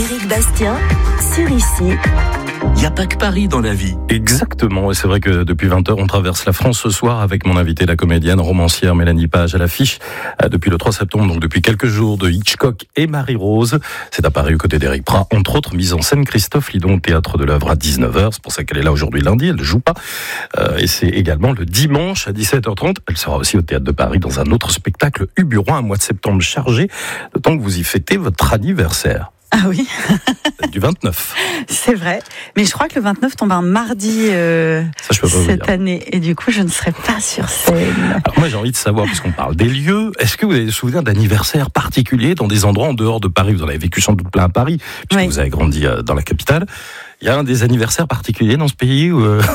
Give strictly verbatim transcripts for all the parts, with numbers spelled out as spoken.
Éric Bastien, sur Ici. Il n'y a pas que Paris dans la vie. Exactement, et c'est vrai que depuis vingt heures, on traverse la France ce soir avec mon invitée, la comédienne romancière Mélanie Page à l'affiche depuis le trois septembre, donc depuis quelques jours, de Hitchcock et Marie-Rose. C'est à Paris aux côtés d'Éric Prat, entre autres, mise en scène Christophe Lidon, Théâtre de l'Œuvre à dix-neuf heures. C'est pour ça qu'elle est là aujourd'hui lundi, elle ne joue pas. Euh, et c'est également le dimanche à dix-sept heures trente. Elle sera aussi au Théâtre de Paris dans un autre spectacle, Uburon, un mois de septembre chargé, le temps que vous y fêtez votre anniversaire. Ah oui. Du vingt-neuf. C'est vrai. Mais je crois que le vingt-neuf tombe un mardi euh, Ça, je peux pas cette année. Et du coup, je ne serai pas sur scène. Alors moi, j'ai envie de savoir, puisqu'on parle des lieux, est-ce que vous avez des souvenirs d'anniversaires particuliers dans des endroits en dehors de Paris? Vous en avez vécu sans doute plein à Paris, puisque oui. vous avez grandi dans la capitale. Il y a un des anniversaires particuliers dans ce pays où, euh,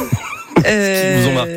euh, qui vous ont marqué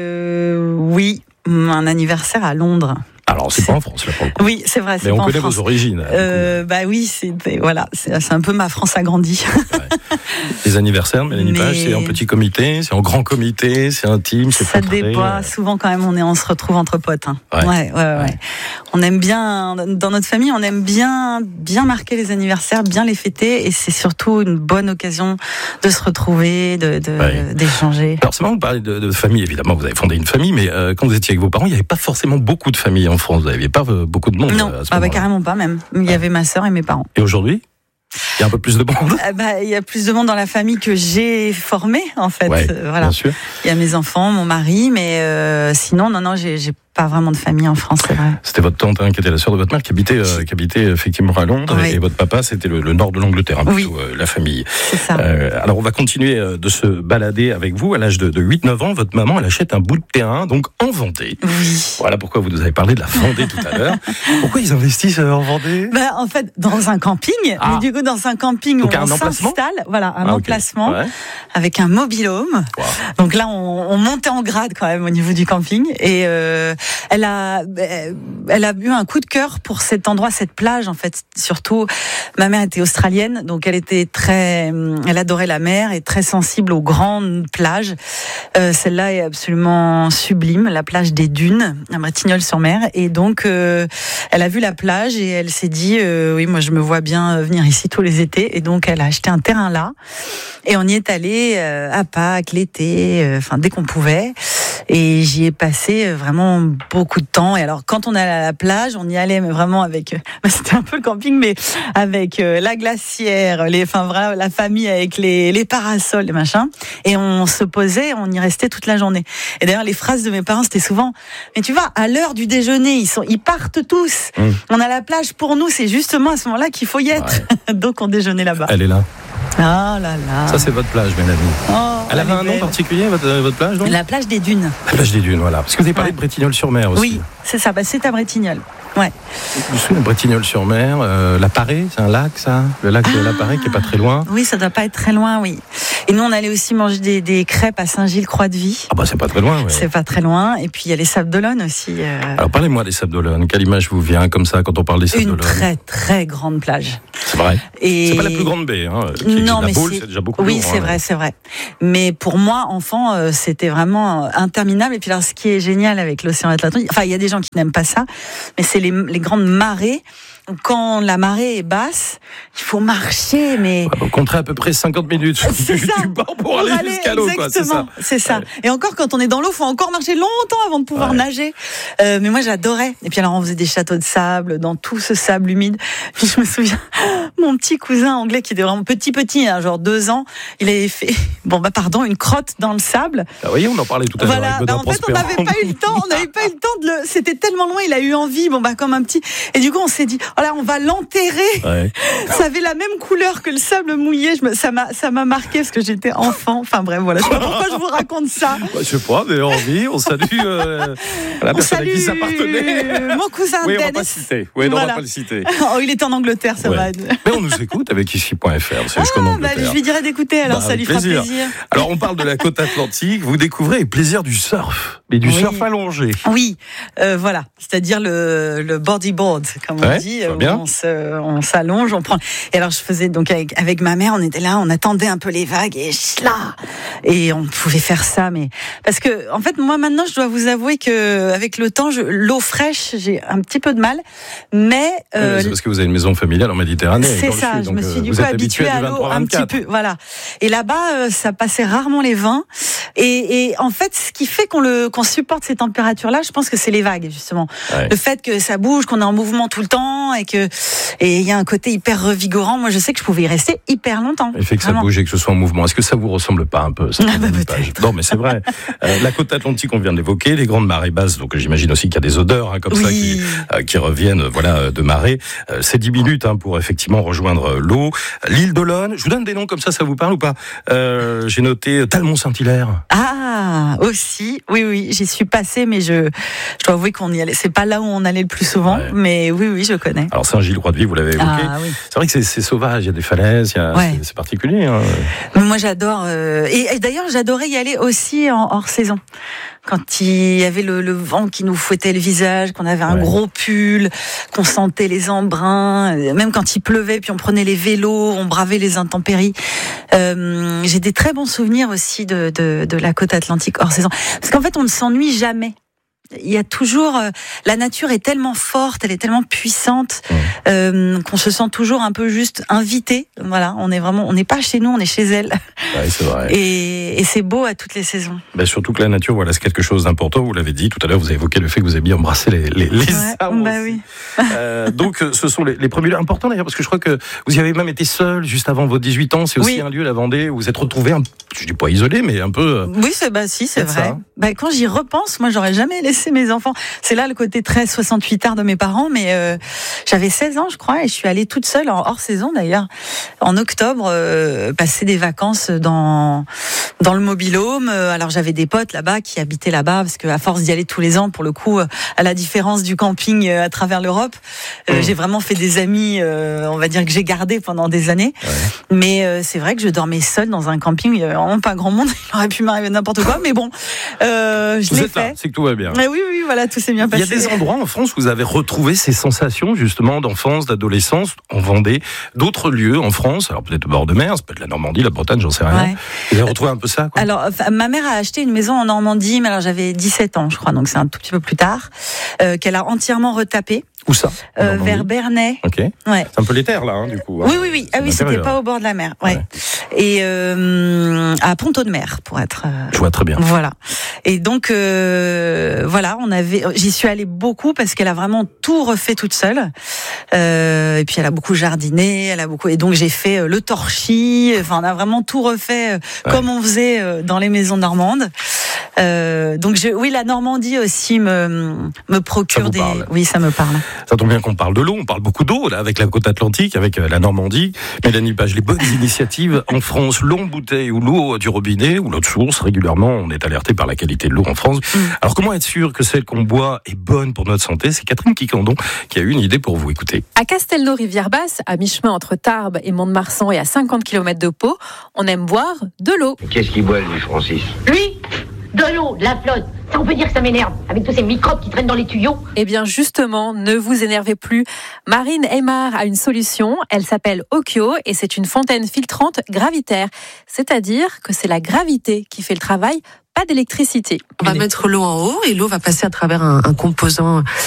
euh, Oui, un anniversaire à Londres. Alors, c'est, c'est pas en France, là, pour le coup. Oui, c'est vrai. C'est Mais pas on connaît en France. vos origines. Euh, bah oui, c'est, voilà, c'est, c'est un peu ma France agrandie. Ouais. Les anniversaires, Mélanie Mais... Page, c'est en petit comité, c'est en grand comité, c'est intime, c'est ça très... dépend. Souvent, quand même, on est, on se retrouve entre potes. Hein. Ouais. Ouais, ouais, ouais, ouais. On aime bien, dans notre famille, on aime bien, bien marquer les anniversaires, bien les fêter, et c'est surtout une bonne occasion de se retrouver, de, de ouais. d'échanger. Alors, c'est marrant de parler de, de famille. Évidemment, vous avez fondé une famille, mais euh, quand vous étiez avec vos parents, il n'y avait pas forcément beaucoup de familles en France. Vous n'aviez pas euh, beaucoup de monde. Non, à ce ah bah, carrément pas même. Il y ouais. avait ma sœur et mes parents. Et aujourd'hui, il y a un peu plus de monde. Ah bah, il y a plus de monde dans la famille que j'ai formée, en fait. Ouais, euh, voilà. Bien sûr. Il y a mes enfants, mon mari, mais euh, sinon, non, non, j'ai, j'ai pas vraiment de famille en France, c'est vrai. C'était votre tante hein, qui était la sœur de votre mère, qui habitait, euh, qui habitait effectivement à Londres, oui. et, et votre papa, c'était le, le nord de l'Angleterre, hein, plutôt oui. euh, la famille. C'est ça. Euh, alors, on va continuer euh, de se balader avec vous. À l'âge de, de huit neuf ans, votre maman, elle achète un bout de terrain, donc en Vendée. Oui. Voilà pourquoi vous nous avez parlé de la Vendée tout à l'heure. Pourquoi ils investissent euh, en Vendée? Bah, en fait, dans un camping. Ah. Mais du coup, dans un camping, donc, on un s'installe. Voilà, un ah, emplacement okay. ouais. avec un mobil-home. Wow. Donc là, on, on montait en grade quand même au niveau du camping. Et euh, elle a, elle a eu un coup de cœur pour cet endroit, cette plage en fait. Surtout, ma mère était australienne, donc elle était très, elle adorait la mer et très sensible aux grandes plages. Euh, celle-là est absolument sublime, la plage des Dunes, à Bretignolles-sur-Mer. Et donc, euh, elle a vu la plage et elle s'est dit, euh, oui, moi je me vois bien venir ici tous les étés. Et donc, elle a acheté un terrain là. Et on y est allé euh, à Pâques, l'été, euh, enfin dès qu'on pouvait. Et j'y ai passé vraiment beaucoup de temps. Et alors, quand on allait à la plage, on y allait mais vraiment avec... Euh, c'était un peu le camping, mais avec euh, la glacière, les, enfin vraiment la famille avec les, les parasols, les machins. Et on se posait, on y restait toute la journée. Et d'ailleurs, les phrases de mes parents, c'était souvent... Mais tu vois, à l'heure du déjeuner, ils, sont, ils partent tous. Mmh. On a la plage pour nous, c'est justement à ce moment-là qu'il faut y être. Ouais. Donc, on déjeunait là-bas. Elle est là. Ah là là. Ça, c'est votre plage, Mélanie. Oh, elle avait un nom particulier, votre, votre plage, donc ? La plage des Dunes. La plage des Dunes, voilà. Parce que vous avez parlé ouais. de Bretignolles-sur-Mer aussi. Oui, c'est ça. Bah, c'est à Bretignolles. Ouais. Je me souviens de Bretignolles-sur-Mer, euh, la Parée, c'est un lac, ça ? Le lac ah, de la Parée qui est pas très loin. Oui, ça doit pas être très loin, oui. Et nous, on allait aussi manger des, des crêpes à Saint-Gilles-Croix-de-Vie. Ah bah c'est pas très loin, ouais. C'est pas très loin. Et puis il y a les Sables d'Olonne aussi. Euh... Alors parlez-moi des Sables d'Olonne. Quelle image vous vient comme ça quand on parle des Sables Une d'Olonne ? Une très très grande plage. C'est vrai. Et... C'est pas la plus grande baie, hein. Non, la mais Baule, c'est... c'est déjà beaucoup. Oui, lourd, c'est hein, vrai, mais... c'est vrai. Mais pour moi, enfant, euh, c'était vraiment interminable. Et puis alors, ce qui est génial avec l'océan Atlantique, enfin, il y a des gens qui n'aiment pas ça, mais c'est les, les grandes marées. Quand la marée est basse, il faut marcher, mais... Ouais, on compterait à peu près cinquante minutes c'est du, ça. du bord pour aller, aller jusqu'à l'eau. Exactement, quoi, c'est ça. C'est ça. Ouais. Et encore, quand on est dans l'eau, il faut encore marcher longtemps avant de pouvoir ouais. nager. Euh, mais moi, j'adorais. Et puis alors, on faisait des châteaux de sable, dans tout ce sable humide. Puis je me souviens, mon petit cousin anglais, qui était vraiment petit, petit, hein, genre deux ans, il avait fait, bon bah pardon, une crotte dans le sable. Ah oui, on en parlait tout à l'heure. Voilà. Avec bah, en fait, on n'avait pas eu le temps, on n'avait pas eu le temps de le... C'était tellement loin, il a eu envie, bon bah comme un petit... Et du coup, on s'est dit, oh là, on va l'enterrer. Ouais. Ça avait la même couleur que le sable mouillé. Je me, ça m'a, ça m'a marqué parce que j'étais enfant. Enfin bref, voilà. Je sais pas pourquoi je vous raconte ça. Bah, je sais pas, mais envie. On salue euh, la on personne salue à qui ça appartenait. Mon cousin oui, Dennis. On va pas le citer. Oui, non, voilà. On va pas le citer. Oh, il est en Angleterre, ça ouais. va. Mais on nous écoute avec ici point f r. C'est ah, jusqu'en Angleterre. Bah, je lui dirai d'écouter. Alors, bah, ça lui plaisir. fera plaisir. Alors, on parle de la côte atlantique. Vous découvrez les plaisirs du surf, mais du oui. surf allongé. Oui, euh, voilà. C'est-à-dire le, le bodyboard, comme ouais, on dit. Bien. On, se, on s'allonge, on prend. Et alors, je faisais donc avec, avec ma mère, on était là, on attendait un peu les vagues et là, et on pouvait faire ça, mais parce que en fait, moi maintenant, je dois vous avouer que avec le temps, je, l'eau fraîche, j'ai un petit peu de mal, mais euh, oui, c'est parce que vous avez une maison familiale en Méditerranée. oui, c'est dans le ça. sud, je me donc, suis du vous coup êtes habituée habitué à du l'eau un petit vingt-trois vingt-quatre. peu, voilà. Et là-bas, euh, ça passait rarement les vingt. Et, et en fait, ce qui fait qu'on le qu'on supporte ces températures-là, je pense que c'est les vagues justement. Ouais. Le fait que ça bouge, qu'on est en mouvement tout le temps et que et il y a un côté hyper revigorant. Moi, je sais que je pouvais y rester hyper longtemps. Le fait que ça Vraiment. bouge et que ce soit en mouvement. Est-ce que ça vous ressemble pas un peu ça, Ah bah, Mélanie Page Non, mais c'est vrai. Euh, la côte atlantique, on vient de l'évoquer, les grandes marées basses. Donc j'imagine aussi qu'il y a des odeurs hein, comme Oui. ça qui, euh, qui reviennent, voilà, de marée. Euh, c'est dix minutes hein, pour effectivement rejoindre l'eau. L'île d'Olonne. Je vous donne des noms comme ça, ça vous parle ou pas euh, J'ai noté Talmont-Saint-Hilaire. Ah, aussi, oui, oui, j'y suis passée, mais je, je dois avouer qu'on y allait. C'est pas là où on allait le plus souvent, Ouais. mais oui, oui, je connais. Alors Saint-Gilles-Croix-de-Vie, vous l'avez évoqué. Ah oui. C'est vrai que c'est, c'est sauvage, il y a des falaises, il y a, Ouais. c'est, c'est particulier. Hein. Mais moi, j'adore. Euh, et, et d'ailleurs, j'adorais y aller aussi en hors saison. Quand il y avait le, le vent qui nous fouettait le visage, qu'on avait un Ouais. gros pull, qu'on sentait les embruns, euh, même quand il pleuvait, puis on prenait les vélos, on bravait les intempéries. Euh, j'ai des très bons souvenirs aussi de, de, de la côte atlantique hors saison. Parce qu'en fait, on ne s'ennuie jamais. Il y a toujours euh, la nature est tellement forte, elle est tellement puissante Ouais. euh, qu'on se sent toujours un peu juste invité. Voilà, on est vraiment, on n'est pas chez nous, on est chez elle. Ouais, c'est vrai. Et, et c'est beau à toutes les saisons. Ben, surtout que la nature, voilà, c'est quelque chose d'important. Vous l'avez dit tout à l'heure, vous avez évoqué le fait que vous avez bien embrassé les, les, les Ouais, arbres bah aussi. oui. Euh, donc, ce sont les, les premiers lieux importants d'ailleurs, parce que je crois que vous y avez même été seul juste avant vos dix-huit ans. C'est aussi Oui. un lieu, la Vendée, où vous êtes retrouvé, un, je dis pas isolé, mais un peu. euh, Oui, c'est bah si, c'est C'est vrai. ça. Bah quand j'y repense, moi j'aurais jamais laissé mes enfants. C'est là le côté très soixante-huit art de mes parents, mais euh, j'avais seize ans, je crois, et je suis allée toute seule en hors saison d'ailleurs, en octobre, euh, passer des vacances dans dans le mobil-home. Alors j'avais des potes là-bas qui habitaient là-bas, parce que à force d'y aller tous les ans, pour le coup, à la différence du camping à travers l'Europe, euh, Mmh. j'ai vraiment fait des amis, euh, on va dire que j'ai gardé pendant des années. Ouais. Mais euh, c'est vrai que je dormais seule dans un camping, il y avait vraiment pas grand monde, il aurait pu m'arriver n'importe quoi, mais bon, euh, je Vous l'ai êtes là, fait. c'est que tout va bien. Mais oui, oui, voilà, tout s'est bien Il y passé. a des endroits en France où vous avez retrouvé ces sensations justement d'enfance, d'adolescence, en Vendée, d'autres lieux en France, alors peut-être au bord de mer, ça peut être la Normandie, la Bretagne, j'en sais rien. Ouais. Vous avez retrouvé un peu ça quoi. Alors, enfin, ma mère a acheté une maison en Normandie, mais alors j'avais dix-sept ans, je crois, donc c'est un tout petit peu plus tard, euh, qu'elle a entièrement retapée, Où ça en euh, Normandie vers Bernay. Ok. Ouais. C'est un peu les terres là, hein, du coup. hein. Oui, oui, oui. Ah C'est oui, c'était l'intérieur. pas au bord de la mer. Ouais. Ouais. Et euh, à Ponto-de-Mer, pour être. euh, Je vois très bien. Voilà. Et donc euh, voilà, on avait. J'y suis allée beaucoup parce qu'elle a vraiment tout refait toute seule. Euh, et puis elle a beaucoup jardiné, elle a beaucoup. Et donc j'ai fait euh, le torchis. Enfin, on a vraiment tout refait euh, Ouais. comme on faisait euh, dans les maisons normandes. Euh, donc je, oui, la Normandie aussi me me procure vous des. parle. Oui, ça me parle. Ça tombe bien qu'on parle de l'eau, on parle beaucoup d'eau, là, avec la côte atlantique, avec euh, la Normandie. Mélanie Page, les bonnes initiatives en France, l'eau en bouteille ou l'eau du robinet ou l'eau de source, régulièrement, on est alerté par la qualité de l'eau en France. Mm. Alors, comment être sûr que celle qu'on boit est bonne pour notre santé? C'est Catherine Quicandon qui a eu une idée pour vous. Écoutez. À Castelnau-Rivière-Basse, à mi-chemin entre Tarbes et Mont-de-Marsan et à cinquante kilomètres de Pau, on aime boire de l'eau. Qu'est-ce qu'il boit, lui, Francis? Lui, de l'eau, de la flotte. Ça, on peut dire que ça m'énerve, avec tous ces microbes qui traînent dans les tuyaux. Eh bien justement, ne vous énervez plus. Marine Aymar a une solution, elle s'appelle Okio et c'est une fontaine filtrante gravitaire. C'est-à-dire que c'est la gravité qui fait le travail, pas d'électricité. On va mettre l'eau en haut et l'eau va passer à travers un, un composant